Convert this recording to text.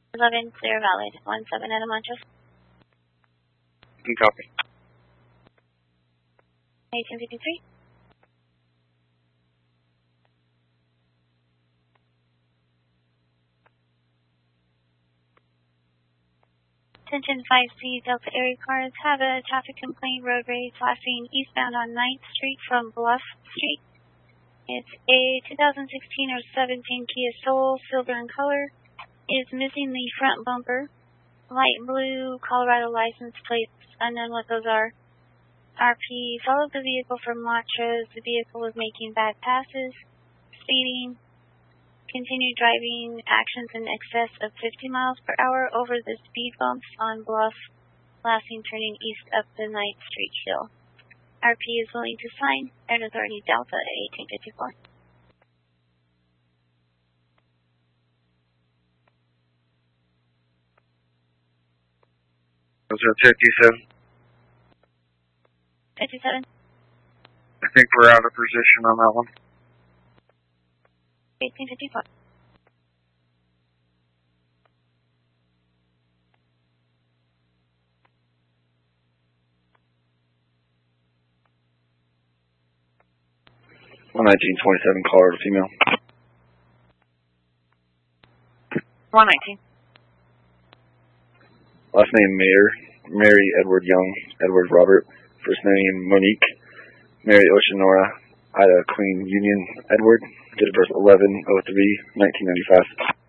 11 clear valid. 17 Adamantos. Copy. 1853. Attention 5C Delta area cars have a traffic complaint, road rage flashing eastbound on 9th Street from Bluff Street. It's a 2016 or 17 Kia Soul, silver in color. Is missing the front bumper. Light blue Colorado license plates, unknown what those are. RP followed the vehicle from Montrose. The vehicle was making bad passes, speeding. Continued driving actions in excess of 50 miles per hour over the speed bumps on Bluff, lastly turning east up the 9th Street hill. RP is willing to sign. Air Authority Delta 1854. Those are 57. 57. I think we're out of position on that one. 1854. One 1927 Colorado female. 119. Last name Mayer, Mary Edward Young, Edward Robert. First name Monique, Mary Oceanora, Ida Queen Union Edward. Date of birth 11/03/1995.